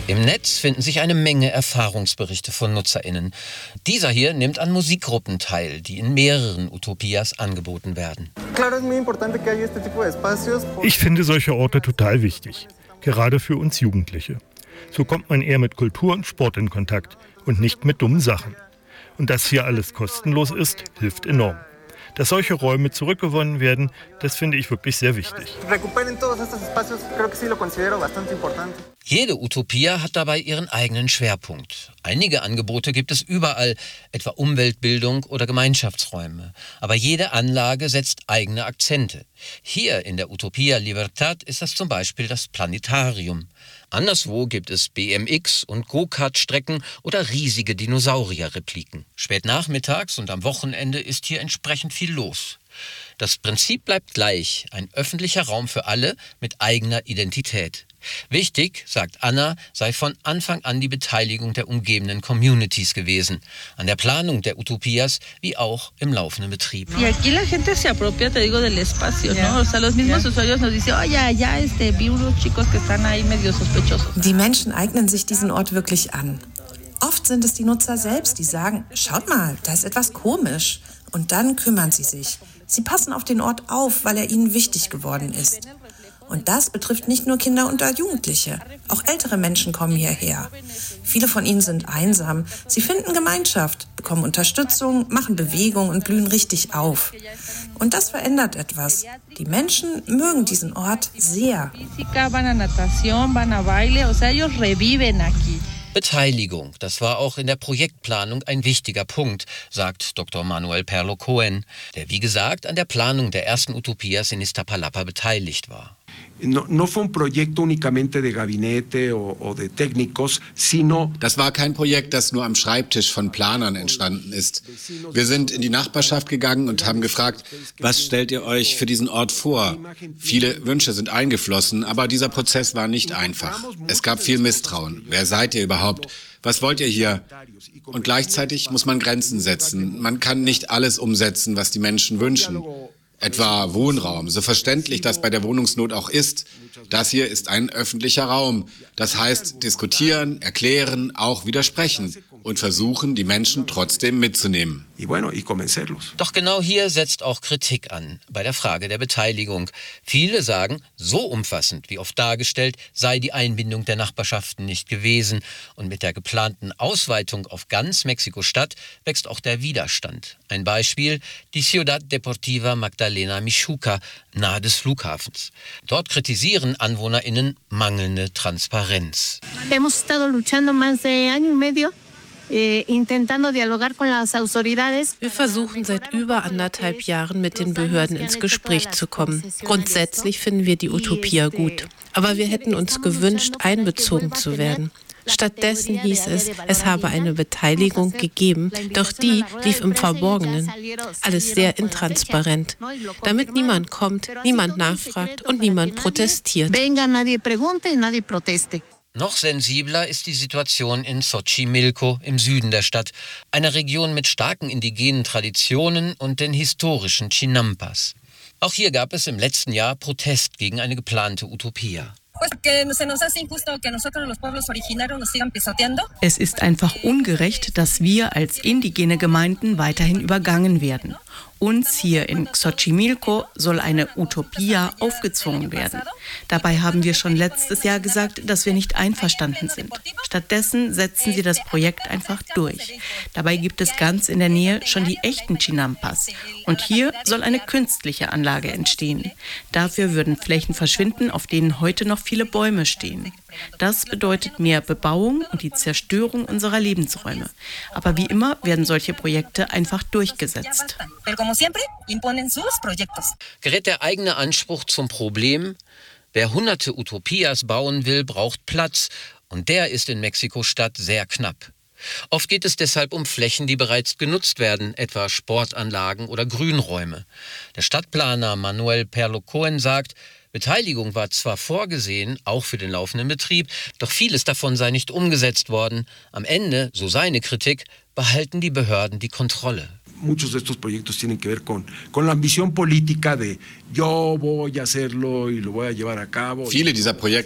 Im Netz finden sich eine Menge Erfahrungsberichte von NutzerInnen. Dieser hier nimmt an Musikgruppen teil, die in mehreren Utopias angeboten werden. Ich finde solche Orte total wichtig, gerade für uns Jugendliche. So kommt man eher mit Kultur und Sport in Kontakt und nicht mit dummen Sachen. Und dass hier alles kostenlos ist, hilft enorm. Dass solche Räume zurückgewonnen werden, das finde ich wirklich sehr wichtig. Jede Utopia hat dabei ihren eigenen Schwerpunkt. Einige Angebote gibt es überall, etwa Umweltbildung oder Gemeinschaftsräume. Aber jede Anlage setzt eigene Akzente. Hier in der Utopia Libertad ist das zum Beispiel das Planetarium. Anderswo gibt es BMX- und Go-Kart-Strecken oder riesige Dinosaurier-Repliken. Spät nachmittags und am Wochenende ist hier entsprechend viel los. Das Prinzip bleibt gleich, ein öffentlicher Raum für alle mit eigener Identität. Wichtig, sagt Anna, sei von Anfang an die Beteiligung der umgebenden Communities gewesen. An der Planung der Utopias wie auch im laufenden Betrieb. Die Menschen eignen sich diesen Ort wirklich an. Oft sind es die Nutzer selbst, die sagen, schaut mal, da ist etwas komisch. Und dann kümmern sie sich. Sie passen auf den Ort auf, weil er ihnen wichtig geworden ist. Und das betrifft nicht nur Kinder und Jugendliche. Auch ältere Menschen kommen hierher. Viele von ihnen sind einsam. Sie finden Gemeinschaft, bekommen Unterstützung, machen Bewegung und blühen richtig auf. Und das verändert etwas. Die Menschen mögen diesen Ort sehr. Beteiligung, das war auch in der Projektplanung ein wichtiger Punkt, sagt Dr. Manuel Perlo Cohen, der wie gesagt an der Planung der ersten Utopias in Iztapalapa beteiligt war. Das war kein Projekt, das nur am Schreibtisch von Planern entstanden ist. Wir sind in die Nachbarschaft gegangen und haben gefragt, was stellt ihr euch für diesen Ort vor? Viele Wünsche sind eingeflossen, aber dieser Prozess war nicht einfach. Es gab viel Misstrauen. Wer seid ihr überhaupt? Was wollt ihr hier? Und gleichzeitig muss man Grenzen setzen. Man kann nicht alles umsetzen, was die Menschen wünschen. Etwa Wohnraum, so verständlich das bei der Wohnungsnot auch ist. Das hier ist ein öffentlicher Raum. Das heißt, diskutieren, erklären, auch widersprechen und versuchen, die Menschen trotzdem mitzunehmen. Doch genau hier setzt auch Kritik an, bei der Frage der Beteiligung. Viele sagen, so umfassend wie oft dargestellt, sei die Einbindung der Nachbarschaften nicht gewesen. Und mit der geplanten Ausweitung auf ganz Mexiko-Stadt wächst auch der Widerstand. Ein Beispiel, die Ciudad Deportiva Magdalena Mixhuca, nahe des Flughafens. Dort kritisieren AnwohnerInnen mangelnde Transparenz. Hemos estado luchando más de año y medio. Wir versuchen seit über 1,5 Jahren mit den Behörden ins Gespräch zu kommen. Grundsätzlich finden wir die Utopia gut. Aber wir hätten uns gewünscht, einbezogen zu werden. Stattdessen hieß es, es habe eine Beteiligung gegeben, doch die lief im Verborgenen. Alles sehr intransparent. Damit niemand kommt, niemand nachfragt und niemand protestiert. Noch sensibler ist die Situation in Xochimilco im Süden der Stadt, einer Region mit starken indigenen Traditionen und den historischen Chinampas. Auch hier gab es im letzten Jahr Protest gegen eine geplante Utopia. Es ist einfach ungerecht, dass wir als indigene Gemeinden weiterhin übergangen werden. Uns hier in Xochimilco soll eine Utopia aufgezwungen werden. Dabei haben wir schon letztes Jahr gesagt, dass wir nicht einverstanden sind. Stattdessen setzen sie das Projekt einfach durch. Dabei gibt es ganz in der Nähe schon die echten Chinampas. Und hier soll eine künstliche Anlage entstehen. Dafür würden Flächen verschwinden, auf denen heute noch viele Bäume stehen. Das bedeutet mehr Bebauung und die Zerstörung unserer Lebensräume. Aber wie immer werden solche Projekte einfach durchgesetzt. Gerät der eigene Anspruch zum Problem? Wer hunderte Utopias bauen will, braucht Platz. Und der ist in Mexiko-Stadt sehr knapp. Oft geht es deshalb um Flächen, die bereits genutzt werden, etwa Sportanlagen oder Grünräume. Der Stadtplaner Manuel Perlo Cohen sagt, Beteiligung war zwar vorgesehen, auch für den laufenden Betrieb, doch vieles davon sei nicht umgesetzt worden. Am Ende, so seine Kritik, behalten die Behörden die Kontrolle. Muchos de estos proyectos tienen que ver con la ambición política de yo voy a hacerlo y lo voy a llevar a cabo. Viele dieser Projekte